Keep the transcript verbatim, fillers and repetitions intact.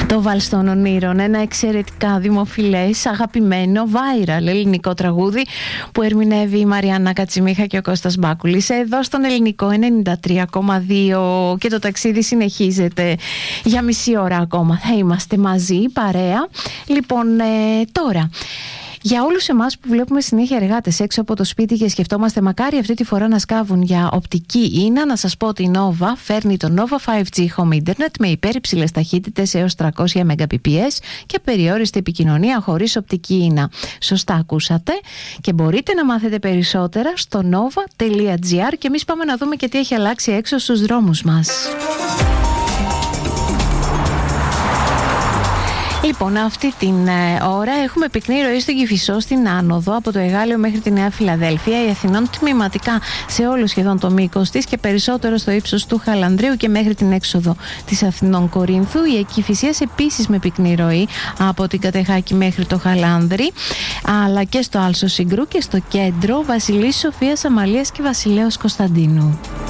Το Βάλς των Ονείρων, ένα εξαιρετικά δημοφιλές, αγαπημένο, viral ελληνικό τραγούδι που ερμηνεύει η Μαριάννα Κατσιμίχα και ο Κώστας Μπάκουλης εδώ στον Ελληνικό ενενήντα τρία κόμμα δύο, και το ταξίδι συνεχίζεται για μισή ώρα ακόμα. Θα είμαστε μαζί, παρέα. Λοιπόν, ε, τώρα... Για όλους εμάς που βλέπουμε συνέχεια εργάτες έξω από το σπίτι και σκεφτόμαστε μακάρι αυτή τη φορά να σκάβουν για οπτική ίνα, να σας πω ότι η Nova φέρνει το Nova φάιβ τζι Home Internet με υπέρυψηλες ταχύτητες έως τριακόσια Mbps και περιόριστη επικοινωνία χωρίς οπτική ίνα. Σωστά ακούσατε, και μπορείτε να μάθετε περισσότερα στο nova τελεία gr, και εμείς πάμε να δούμε και τι έχει αλλάξει έξω στους δρόμους μας. Λοιπόν, αυτή την ε, ώρα έχουμε πυκνή ροή στον Κηφισό, στην άνοδο από το Εγάλεο μέχρι τη Νέα Φιλαδέλφια, η Αθηνών τμηματικά σε όλο σχεδόν το μήκος της και περισσότερο στο ύψος του Χαλανδρίου και μέχρι την έξοδο της Αθηνών Κορίνθου. Η Εκκηφισίας επίσης με πυκνή ροή από την Κατεχάκη μέχρι το Χαλάνδρη, αλλά και στο Άλσο Συγκρού και στο κέντρο Βασιλής Σοφίας Αμαλίας και Βασιλέως Κωνσταντίνου.